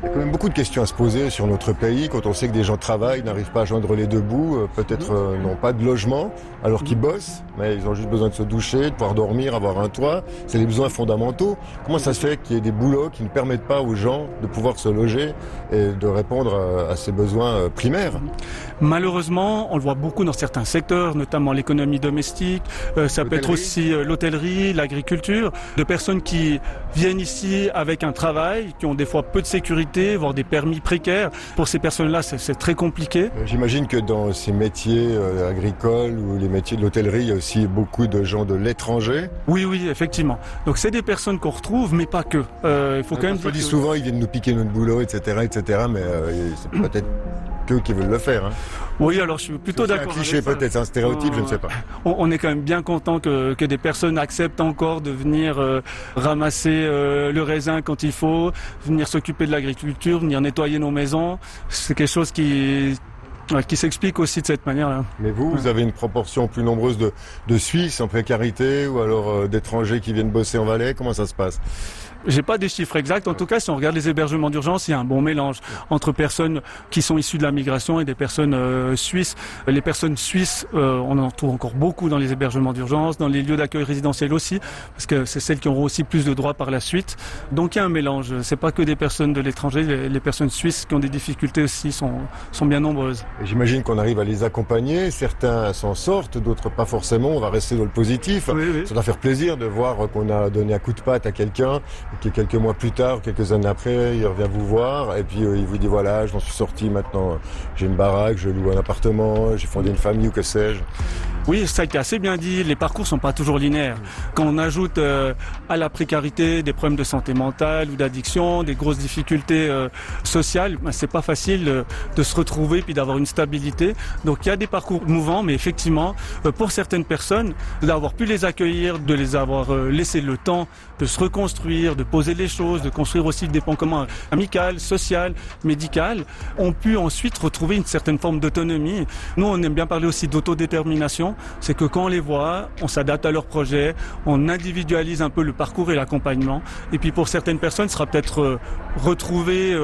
Il y a quand même beaucoup de questions à se poser sur notre pays quand on sait que des gens travaillent, n'arrivent pas à joindre les deux bouts, peut-être n'ont pas de logement alors qu'ils bossent, mais ils ont juste besoin de se doucher, de pouvoir dormir, avoir un toit. C'est les besoins fondamentaux. Comment ça se fait qu'il y ait des boulots qui ne permettent pas aux gens de pouvoir se loger et de répondre à ces besoins primaires? Malheureusement, on le voit beaucoup dans certains secteurs, notamment l'économie domestique, ça peut être aussi l'hôtellerie, l'agriculture, de personnes qui viennent ici avec un travail, qui ont des fois peu de sécurité, voire des permis précaires. Pour ces personnes-là, c'est très compliqué. J'imagine que dans ces métiers agricoles ou les métiers de l'hôtellerie, il y a aussi beaucoup de gens de l'étranger. Oui, effectivement. Donc c'est des personnes qu'on retrouve, mais pas que. Il faut quand même dire que souvent, ils viennent nous piquer notre boulot, etc., mais c'est peut-être qu'eux qui veulent le faire. Oui, alors je suis plutôt d'accord. C'est un cliché peut-être, c'est un stéréotype, je ne sais pas. On est quand même bien content que des personnes acceptent encore de venir ramasser le raisin quand il faut, venir s'occuper de l'agriculture, venir nettoyer nos maisons. C'est quelque chose qui s'explique aussi de cette manière-là. Mais vous avez une proportion plus nombreuse de Suisses en précarité ou alors d'étrangers qui viennent bosser en Valais. Comment ça se passe? J'ai pas des chiffres exacts. En tout cas, si on regarde les hébergements d'urgence, il y a un bon mélange entre personnes qui sont issues de la migration et des personnes suisses. Les personnes suisses, on en trouve encore beaucoup dans les hébergements d'urgence, dans les lieux d'accueil résidentiels aussi, parce que c'est celles qui auront aussi plus de droits par la suite. Donc il y a un mélange. C'est pas que des personnes de l'étranger. Les personnes suisses qui ont des difficultés aussi sont bien nombreuses. Et j'imagine qu'on arrive à les accompagner. Certains s'en sortent, d'autres pas forcément. On va rester dans le positif. Oui. Ça doit faire plaisir de voir qu'on a donné un coup de patte à quelqu'un qui quelques mois plus tard, quelques années après, il revient vous voir et puis il vous dit voilà, je m'en suis sorti maintenant, j'ai une baraque, je loue un appartement, j'ai fondé une famille ou que sais-je. Oui, ça a été assez bien dit, les parcours sont pas toujours linéaires. Quand on ajoute à la précarité des problèmes de santé mentale ou d'addiction, des grosses difficultés sociales, c'est pas facile de se retrouver puis d'avoir une stabilité. Donc il y a des parcours mouvants, mais effectivement, pour certaines personnes, d'avoir pu les accueillir, de les avoir laissé le temps de se reconstruire, de poser les choses, de construire aussi des ponts communs amical, social, médical, ont pu ensuite retrouver une certaine forme d'autonomie. Nous, on aime bien parler aussi d'autodétermination. C'est que quand on les voit, on s'adapte à leurs projets, on individualise un peu le parcours et l'accompagnement. Et puis pour certaines personnes, ce sera peut-être retrouver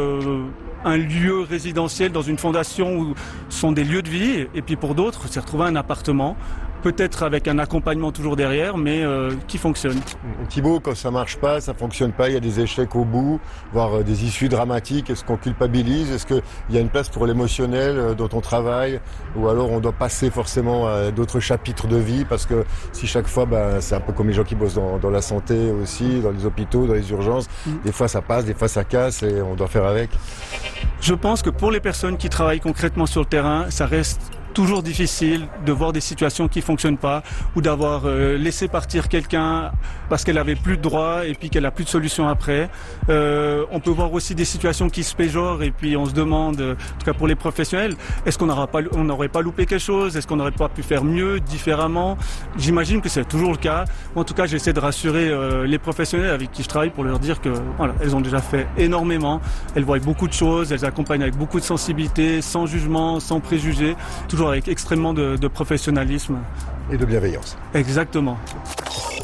un lieu résidentiel dans une fondation où sont des lieux de vie. Et puis pour d'autres, c'est retrouver un appartement, peut-être avec un accompagnement toujours derrière, mais qui fonctionne. Thibaut, quand ça marche pas, ça fonctionne pas, il y a des échecs au bout, voire des issues dramatiques, est-ce qu'on culpabilise? Est-ce qu'il y a une place pour l'émotionnel dont on travaille? Ou alors on doit passer forcément à d'autres chapitres de vie? Parce que si chaque fois, c'est un peu comme les gens qui bossent dans la santé aussi, dans les hôpitaux, dans les urgences, des fois ça passe, des fois ça casse et on doit faire avec. Je pense que pour les personnes qui travaillent concrètement sur le terrain, ça reste toujours difficile de voir des situations qui fonctionnent pas ou d'avoir laissé partir quelqu'un parce qu'elle avait plus de droits et puis qu'elle a plus de solution après. On peut voir aussi des situations qui se péjorent et puis on se demande, en tout cas pour les professionnels, est-ce qu'on n'aurait pas loupé quelque chose? Est-ce qu'on n'aurait pas pu faire mieux, différemment? J'imagine que c'est toujours le cas. En tout cas, j'essaie de rassurer les professionnels avec qui je travaille pour leur dire que voilà, elles ont déjà fait énormément. Elles voient beaucoup de choses, elles accompagnent avec beaucoup de sensibilité, sans jugement, sans préjugés, toujours avec extrêmement de professionnalisme. Et de bienveillance. Exactement.